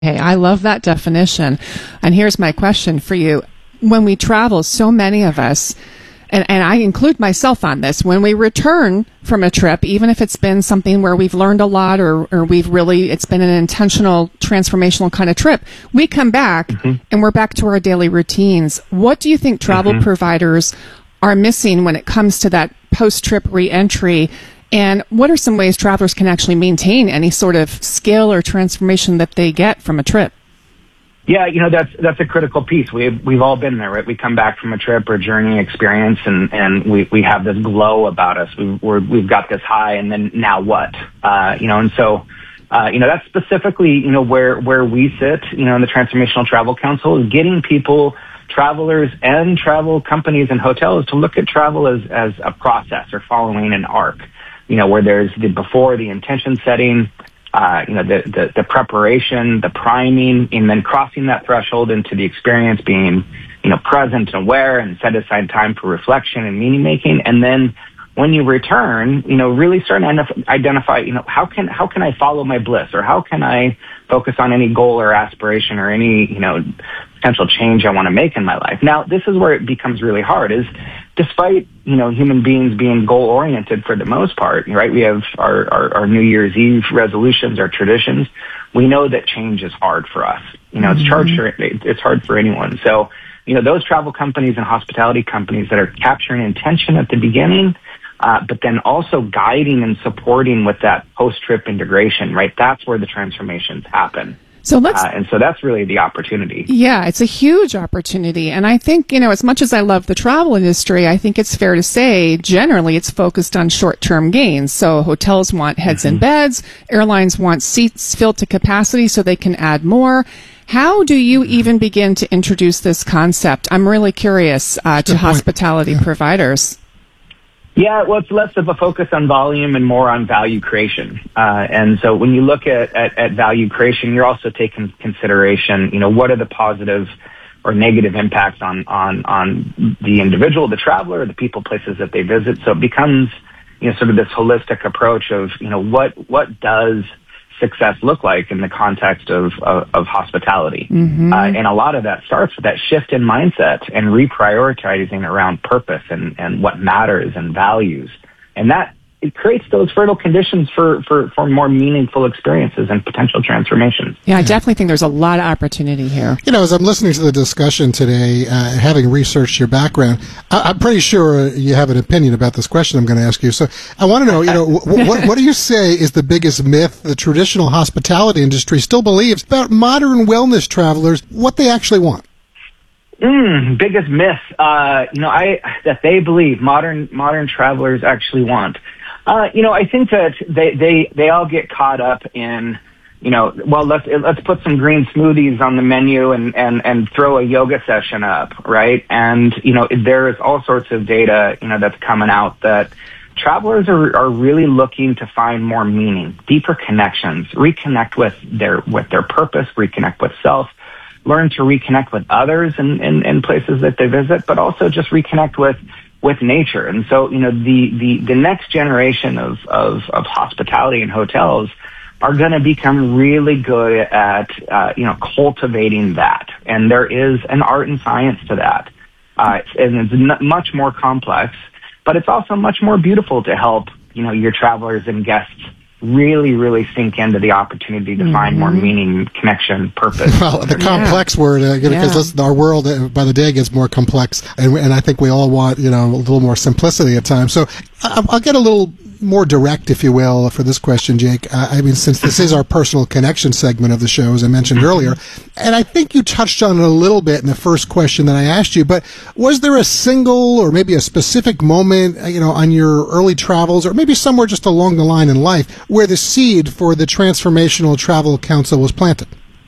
Hey, I love that definition. And here's my question for you. When we travel, so many of us, and I include myself on this, when we return from a trip, even if it's been something where we've learned a lot or it's been an intentional, transformational kind of trip, we come back and we're back to our daily routines. What do you think travel providers are missing when it comes to that post-trip reentry? And what are some ways travelers can actually maintain any sort of skill or transformation that they get from a trip? Yeah, that's a critical piece. We've all been there, right? We come back from a trip or journey experience, and we have this glow about us. We've got this high, and then now what? And so that's specifically where we sit. In the Transformational Travel Council is getting people, travelers, and travel companies and hotels to look at travel as a process or following an arc. Where there's the before, the intention setting, the preparation, the priming, and then crossing that threshold into the experience, being, present and aware and set aside time for reflection and meaning making. And then when you return, really start to identify, how can I follow my bliss, or how can I focus on any goal or aspiration or any, potential change I want to make in my life. Now, this is where it becomes really hard, is despite, human beings being goal-oriented for the most part, right? We have our New Year's Eve resolutions, our traditions. We know that change is hard for us. It's hard for anyone. So, those travel companies and hospitality companies that are capturing intention at the beginning, but then also guiding and supporting with that post-trip integration, right? That's where the transformations happen. And so that's really the opportunity. Yeah, it's a huge opportunity. And I think, as much as I love the travel industry, I think it's fair to say generally it's focused on short-term gains. So hotels want heads in beds, airlines want seats filled to capacity so they can add more. How do you even begin to introduce this concept? I'm really curious to hospitality providers. Yeah, well, it's less of a focus on volume and more on value creation. And so when you look at value creation, you're also taking consideration, what are the positive or negative impacts on the individual, the traveler, the people, places that they visit. So it becomes, sort of this holistic approach of, what does success look like in the context of hospitality. And a lot of that starts with that shift in mindset and reprioritizing around purpose and what matters and values. And that it creates those fertile conditions for more meaningful experiences and potential transformations. Yeah, I definitely think there's a lot of opportunity here. As I'm listening to the discussion today, having researched your background, I'm pretty sure you have an opinion about this question I'm going to ask you. So I want to know, what do you say is the biggest myth the traditional hospitality industry still believes about modern wellness travelers, what they actually want? Biggest myth, that they believe modern travelers actually want. I think that they all get caught up in, let's put some green smoothies on the menu and throw a yoga session up, right? And, there is all sorts of data, that's coming out that travelers are really looking to find more meaning, deeper connections, reconnect with their purpose, reconnect with self, learn to reconnect with others in places that they visit, but also just reconnect with nature. And so, the next generation of hospitality and hotels are going to become really good at, cultivating that. And there is an art and science to that. And it's much more complex, but it's also much more beautiful to help, your travelers and guests really, really sink into the opportunity to find more meaning, connection, purpose. Well, the complex word, because our world by the day gets more complex, and I think we all want, a little more simplicity at times. So I'll get a little more direct, if you will, for this question, Jake. Since this is our personal connection segment of the show, as I mentioned earlier, and I think you touched on it a little bit in the first question that I asked you, but was there a single or maybe a specific moment, on your early travels, or maybe somewhere just along the line in life, where the seed for the Transformational Travel Council was planted?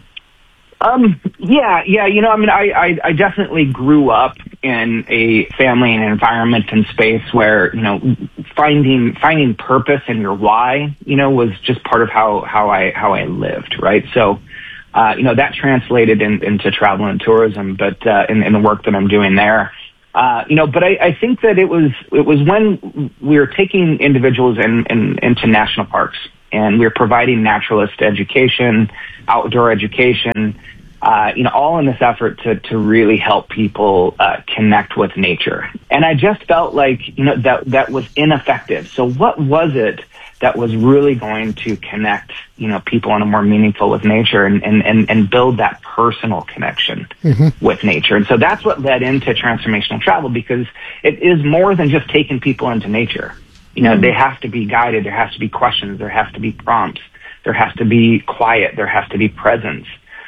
I definitely grew up in a family and environment and space where, finding purpose in your why, was just part of how I lived, right? So, that translated into travel and tourism, but in the work that I'm doing there. But I think that it was when we were taking individuals into national parks and we're providing naturalist education, outdoor education, all in this effort to really help people connect with nature. And I just felt like, that was ineffective. So what was it that was really going to connect, people in a more meaningful with nature and build that personal connection with nature? And so that's what led into transformational travel, because it is more than just taking people into nature. They have to be guided. There has to be questions. There has to be prompts. There has to be quiet. There has to be presence.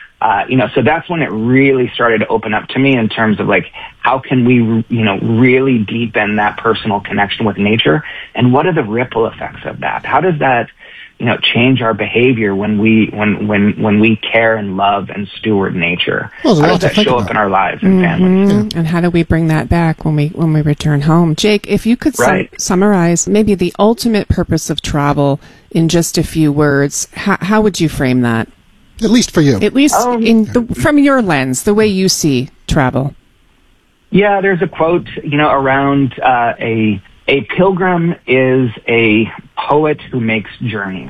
So that's when it really started to open up to me in terms of like, how can we, really deepen that personal connection with nature? And what are the ripple effects of that? How does that, change our behavior when we care and love and steward nature? Well, how does that show up in our lives and families? Yeah. And how do we bring that back when we return home? Jake, if you could summarize maybe the ultimate purpose of travel in just a few words, how would you frame that? At least for you. At least from your lens, the way you see travel. Yeah, there's a quote, around a pilgrim is a poet who makes journeys.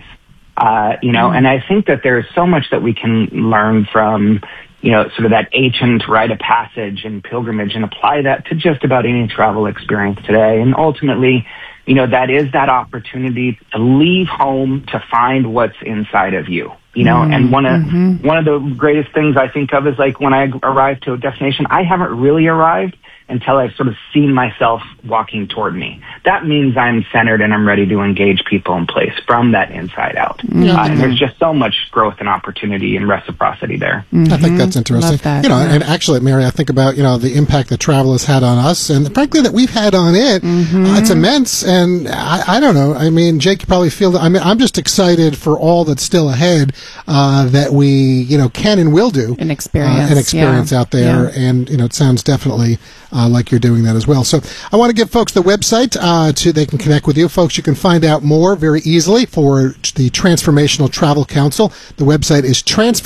And I think that there's so much that we can learn from, sort of that ancient rite of passage and pilgrimage and apply that to just about any travel experience today. And ultimately, that is that opportunity to leave home to find what's inside of you. And one of the greatest things I think of is like when I arrive to a destination, I haven't really arrived until I've sort of seen myself walking toward me. That means I'm centered and I'm ready to engage people in place from that inside out. And there's just so much growth and opportunity and reciprocity there. I think that's interesting. Love that. And actually, Mary, I think about, the impact that travel has had on us and frankly that we've had on it. It's immense. And I don't know. I mean, Jake, you probably feel that. I mean, I'm just excited for all that's still ahead, that we, can and will do. An experience. Out there. Yeah. And, it sounds definitely like you're doing that as well. So I want to give folks the website they can connect with you. Folks, you can find out more very easily for the Transformational Travel Council. The website is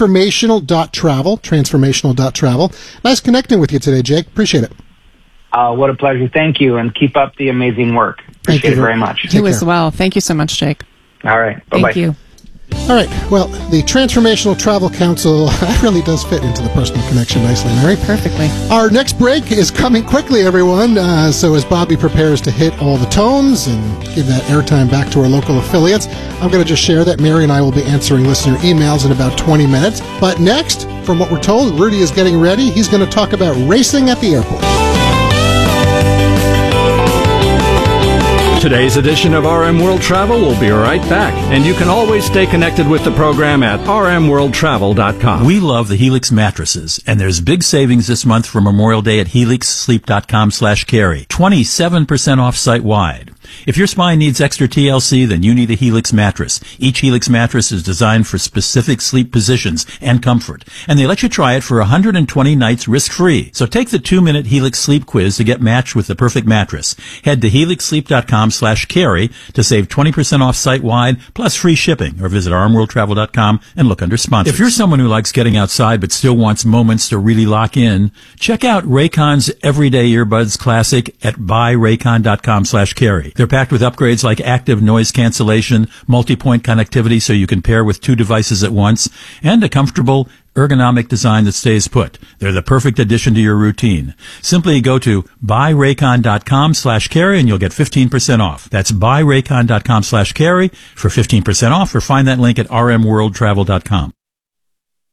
transformational.travel. Nice connecting with you today, Jake. Appreciate it. What a pleasure. Thank you, and keep up the amazing work. Appreciate it very much. You as well. Thank you so much, Jake. All right. Bye-bye. Thank you. All right. Well, the Transformational Travel Council really does fit into the personal connection nicely, Mary. Perfectly. Our next break is coming quickly, everyone. So as Bobby prepares to hit all the tones and give that airtime back to our local affiliates, I'm going to just share that Mary and I will be answering listener emails in about 20 minutes. But next, from what we're told, Rudy is getting ready. He's going to talk about racing at the airport. Today's edition of RM World Travel will be right back, and you can always stay connected with the program at rmworldtravel.com. We love the Helix mattresses, and there's big savings this month for Memorial Day at helixsleep.com/carry. 27% off site-wide. If your spine needs extra TLC, then you need a Helix mattress. Each Helix mattress is designed for specific sleep positions and comfort, and they let you try it for 120 nights risk-free. So take the 2-minute Helix sleep quiz to get matched with the perfect mattress. Head to helixsleep.com/carry to save 20% off site-wide, plus free shipping, or visit rmworldtravel.com and look under sponsors. If you're someone who likes getting outside but still wants moments to really lock in, check out Raycon's Everyday Earbuds Classic at buyraycon.com/carry. They're packed with upgrades like active noise cancellation, multi-point connectivity so you can pair with 2 devices at once, and a comfortable, ergonomic design that stays put. They're the perfect addition to your routine. Simply go to buyraycon.com/carry and you'll get 15% off. That's buyraycon.com/carry for 15% off, or find that link at rmworldtravel.com.